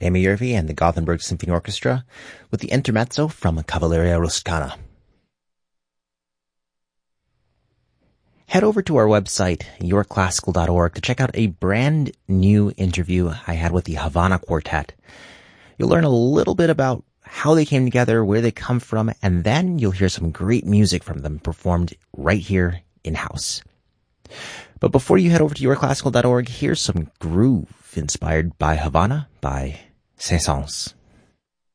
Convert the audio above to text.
Amy Yervi and the Gothenburg Symphony Orchestra with the intermezzo from Cavalleria Ruscana. Head over to our website, yourclassical.org, to check out a brand new interview I had with the Havana Quartet. You'll learn a little bit about how they came together, where they come from, and then you'll hear some great music from them performed right here in-house. But before you head over to yourclassical.org, here's some groove inspired by Havana by Saint-Saëns.